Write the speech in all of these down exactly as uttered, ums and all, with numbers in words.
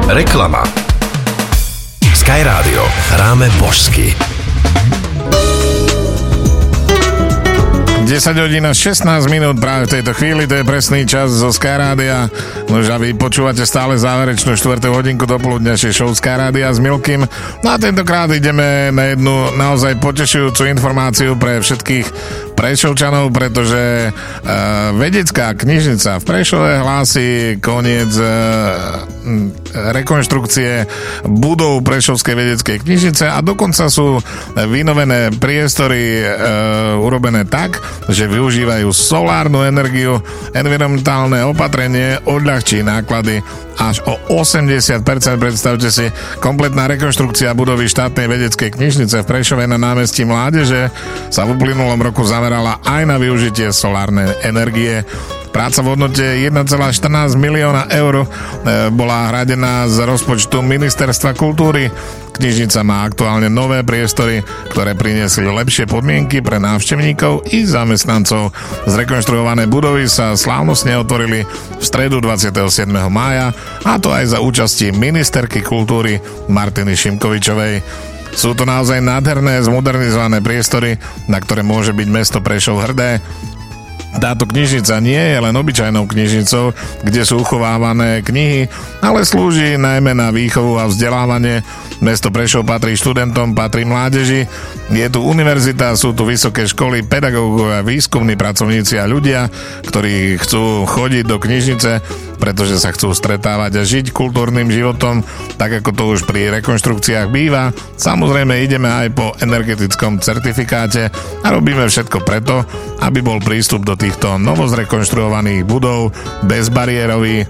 Reklama. Sky Radio. Hráme božsky. desať hodín a šestnásť minút práve v tejto chvíli, to je presný čas zo Sky Rádia. Nože a vy počúvate stále záverečnú štvrtú hodinku dopoludňajšej show Sky Rádia s Milkym. No a tentokrát ideme na jednu naozaj potešujúcu informáciu pre všetkých Prešovčanov, pretože uh, vedecká knižnica v Prešove hlási koniec uh, rekonštrukcie budov Prešovskej vedeckej knižnice a dokonca sú vynovené priestory uh, urobené tak, že využívajú solárnu energiu. Environmentálne opatrenie odľahčí náklady až o osemdesiat percent. Predstavte si, kompletná rekonštrukcia budovy štátnej vedeckej knižnice v Prešove na námestí Mládeže sa v uplynulom roku zamerala aj na využitie solárnej energie. Práca v hodnote jeden celá štrnásť milióna eur bola hradená z rozpočtu Ministerstva kultúry. Knižnica má aktuálne nové priestory, ktoré priniesli lepšie podmienky pre návštevníkov i zamestnancov. Zrekonštruované budovy sa slávnostne otvorili v stredu dvadsiateho siedmeho mája, a to aj za účasti ministerky kultúry Martiny Šimkovičovej. Sú to naozaj nádherné, zmodernizované priestory, na ktoré môže byť mesto Prešov hrdé. Táto knižnica nie je len obyčajnou knižnicou, kde sú uchovávané knihy, ale slúži najmä na výchovu a vzdelávanie. Mesto Prešov patrí študentom, patrí mládeži. Je tu univerzita, sú tu vysoké školy, pedagógovia, výskumní pracovníci a ľudia, ktorí chcú chodiť do knižnice, pretože sa chcú stretávať a žiť kultúrnym životom, tak ako to už pri rekonštrukciách býva. Samozrejme ideme aj po energetickom certifikáte a robíme všetko preto, aby bol prístup do týchto novozrekonštruovaných budov bezbariérový.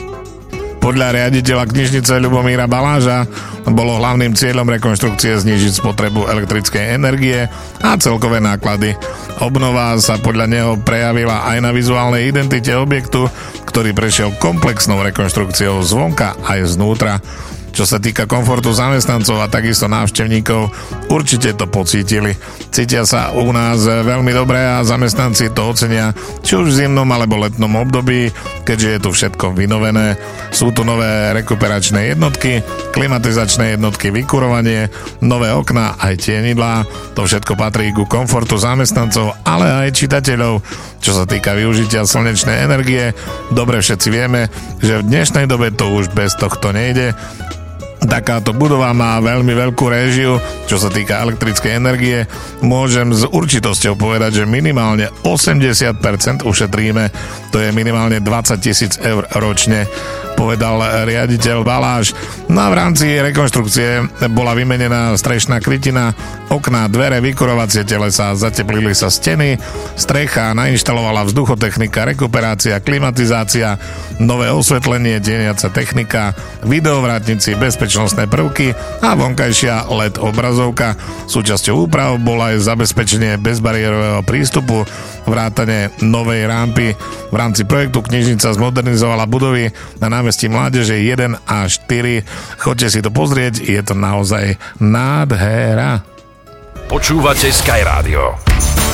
Podľa riaditeľa knižnice Ľubomíra Baláža bolo hlavným cieľom rekonštrukcie znížiť spotrebu elektrickej energie a celkové náklady. Obnova sa podľa neho prejavila aj na vizuálnej identite objektu, ktorý prešiel komplexnou rekonštrukciou zvonka aj znútra. Čo sa týka komfortu zamestnancov a takisto návštevníkov, určite to pocítili. Cítia sa u nás veľmi dobre a zamestnanci to ocenia, či už v zimnom alebo letnom období, keďže je tu všetko vynovené. Sú tu nové rekuperačné jednotky, klimatizačné jednotky, vykurovanie, nové okná, aj tienidlá. To všetko patrí ku komfortu zamestnancov, ale aj čitateľov. Čo sa týka využitia slnečnej energie, dobre všetci vieme, že v dnešnej dobe to už bez tohto nejde. Takáto budova má veľmi veľkú réžiu, čo sa týka elektrickej energie. Môžem s určitosťou povedať, že minimálne osemdesiat percent ušetríme, to je minimálne dvadsať tisíc eur ročne, povedal riaditeľ Baláš. No a v rámci rekonštrukcie bola vymenená strešná krytina, okná, dvere, vykurovacie telesá, zateplili sa steny, strecha, nainštalovala vzduchotechnika, rekuperácia, klimatizácia, nové osvetlenie, tieniaca technika, videovrátnici, bezpečnostné prvky a vonkajšia el é dé obrazovka. Súčasťou úprav bola aj zabezpečenie bezbariérového prístupu, vrátane novej rampy. V rámci projektu knižnica zmodernizovala budovy na námestí Mládeže jeden a štyri. Choďte si to pozrieť, je to naozaj nádhera. Počúvate Sky Radio.